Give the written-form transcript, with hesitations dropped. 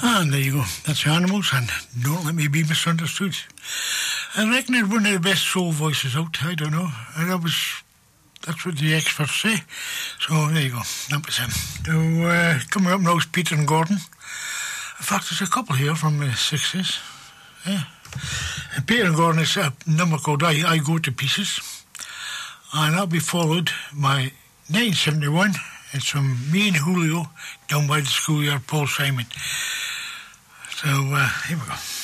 And there you go. That's Animals, and Don't Let Me Be Misunderstood. I reckon it's one of the best soul voices out. I don't know. And that's what the experts say. So there you go. That was him. So coming up now is Peter and Gordon. In fact, there's a couple here from the 60s. Yeah. And Peter and Gordon is a number called I Go to Pieces. And that'll be followed by 1971. It's from me and Julio down by the schoolyard, Paul Simon. So here we go.